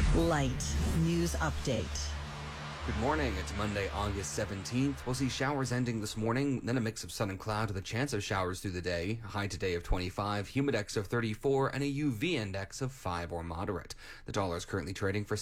Light News Update. Good morning. It's Monday, August 17th. We'll see showers ending this morning, then a mix of sun and cloud with a chance of showers through the day. A high today of 25, humidex of 34, and a UV index of 5 or moderate. The dollar is currently trading for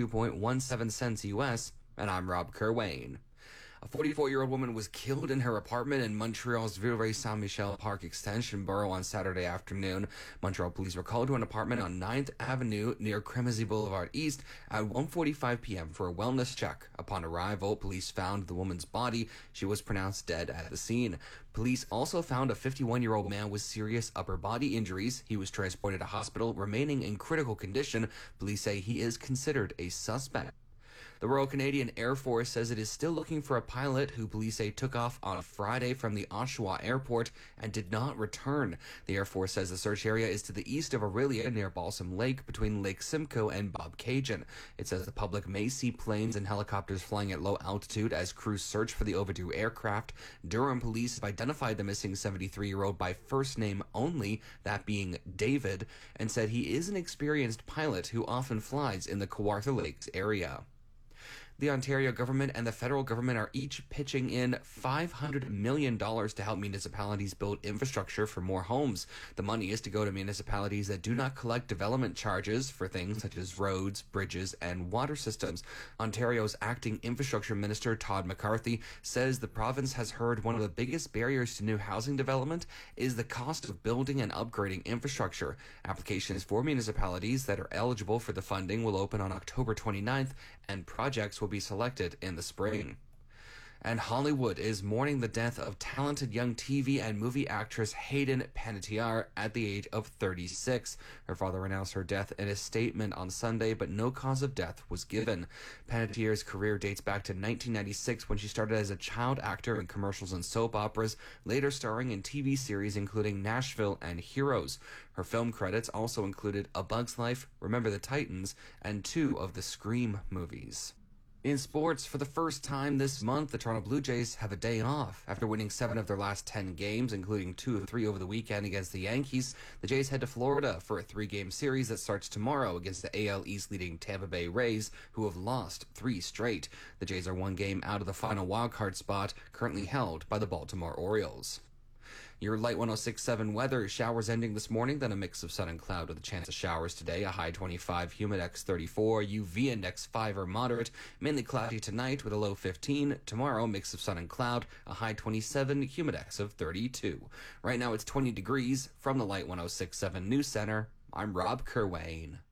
72.17 cents US, and I'm Rob Kerwayne. A 44-year-old woman was killed in her apartment in Montreal's Villeray-Saint-Michel Park Extension Borough on Saturday afternoon. Montreal police were called to an apartment on 9th Avenue near Crémazie Boulevard East at 1:45 p.m. for a wellness check. Upon arrival, police found the woman's body. She was pronounced dead at the scene. Police also found a 51-year-old man with serious upper body injuries. He was transported to hospital, remaining in critical condition. Police say he is considered a suspect. The Royal Canadian Air Force says it is still looking for a pilot who police say took off on Friday from the Oshawa airport and did not return. The Air Force says the search area is to the east of Orillia near Balsam Lake between Lake Simcoe and Bobcaygeon. It says the public may see planes and helicopters flying at low altitude as crews search for the overdue aircraft. Durham police have identified the missing 73-year-old by first name only, that being David, and said he is an experienced pilot who often flies in the Kawartha Lakes area. The Ontario government and the federal government are each pitching in $500 million to help municipalities build infrastructure for more homes. The money is to go to municipalities that do not collect development charges for things such as roads, bridges, and water systems. Ontario's acting infrastructure minister, Todd McCarthy, says the province has heard one of the biggest barriers to new housing development is the cost of building and upgrading infrastructure. Applications for municipalities that are eligible for the funding will open on October 29th, and projects will be selected in the spring. And Hollywood is mourning the death of talented young TV and movie actress Hayden Panettiere at the age of 36. Her father announced her death in a statement on Sunday, but no cause of death was given. Panettiere's career dates back to 1996 when she started as a child actor in commercials and soap operas, later starring in TV series including Nashville and Heroes. Her film credits also included A Bug's Life, Remember the Titans, and 2 of the Scream movies. In sports, for the first time this month, the Toronto Blue Jays have a day off. After winning 7 of their last 10 games, including 2 of 3 over the weekend against the Yankees, the Jays head to Florida for a 3-game series that starts tomorrow against the AL East leading Tampa Bay Rays, who have lost 3 straight. The Jays are 1 game out of the final wildcard spot, currently held by the Baltimore Orioles. Your Light 106.7 weather: showers ending this morning, then a mix of sun and cloud with a chance of showers today, a high 25, humidex 34, UV index 5 or moderate, mainly cloudy tonight with a low 15. Tomorrow, mix of sun and cloud, a high 27, humidex of 32. Right now it's 20 degrees. From the Light 106.7 News Center, I'm Rob Kerwayne.